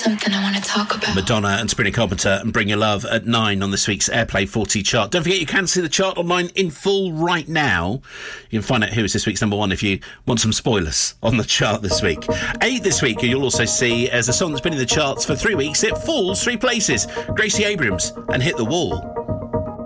something I want to talk about. Madonna and Sabrina Carpenter and Bring Your Love at 9 on this week's Airplay 40 chart. Don't forget you can see the chart online in full right now. You can find out who is this week's number one if you want some spoilers on the chart this week. 8 this week, you'll also see as a song that's been in the charts for 3 weeks, it falls 3 places. Gracie Abrams and Hit the Wall.